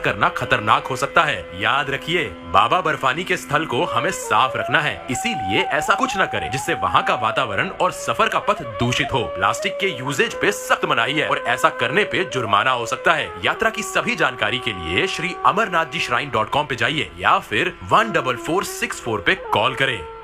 करना खतरनाक हो सकता है। याद रखिए, बाबा बर्फानी के स्थल को हमें साफ रखना है, इसीलिए ऐसा कुछ न करें जिससे वहाँ का वातावरण और सफर का पथ दूषित हो। प्लास्टिक के यूजेज पे सख्त मनाही है और ऐसा करने पे जुर्माना हो सकता है। यात्रा की सभी जानकारी के लिए श्री अमरनाथ जी shrine.com पे जाइए या फिर 14464 पे कॉल करें।